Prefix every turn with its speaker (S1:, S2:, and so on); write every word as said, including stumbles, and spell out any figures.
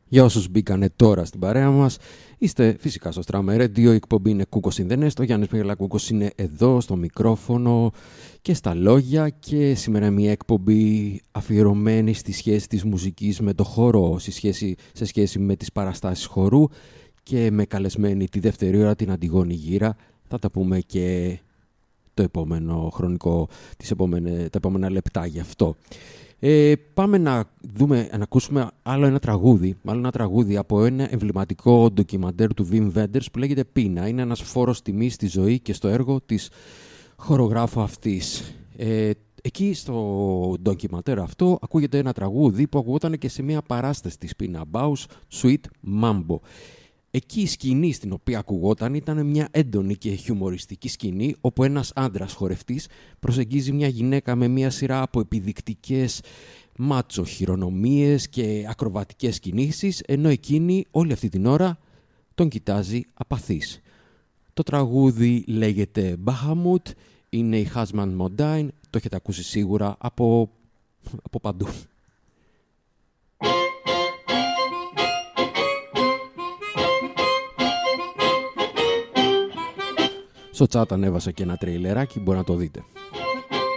S1: Για όσους μπήκανε τώρα στην παρέα μας, είστε φυσικά στο Strammer Radio, η εκπομπή είναι Κούκος in the Nest, ο Γιάννης Μιχαλακούκος είναι εδώ στο μικρόφωνο και στα λόγια και σήμερα μια εκπομπή αφιερωμένη στη σχέση της μουσικής με το χορό, σε σχέση, σε σχέση με τις παραστάσεις χορού και με καλεσμένη τη δεύτερη ώρα την Αντιγόνη Γύρα. Θα τα πούμε και το επόμενο χρονικό, τις επόμενες, τα επόμενα λεπτά γι' αυτό. Ε, πάμε να δούμε, να ακούσουμε άλλο ένα τραγούδι, άλλο ένα τραγούδι από ένα εμβληματικό ντοκιμαντέρ του Wim Wenders που λέγεται Πίνα. Είναι ένας φόρος τιμής στη ζωή και στο έργο της χορογράφου αυτής. Ε, εκεί στο ντοκιμαντέρ αυτό ακούγεται ένα τραγούδι που ακούγονταν και σε μια παράσταση της Pina Bausch, Sweet Mambo. Εκεί η σκηνή στην οποία ακουγόταν ήταν μια έντονη και χιουμοριστική σκηνή όπου ένας άντρας χορευτής προσεγγίζει μια γυναίκα με μια σειρά από επιδεικτικές μάτσο χειρονομίες και ακροβατικές κινήσεις, ενώ εκείνη όλη αυτή την ώρα τον κοιτάζει απαθής. Το τραγούδι λέγεται Bahamut, είναι η Husband Modine, το έχετε ακούσει σίγουρα από, από παντού. Στο chat ανέβασα και ένα τρέιλεράκι, μπορεί να το δείτε.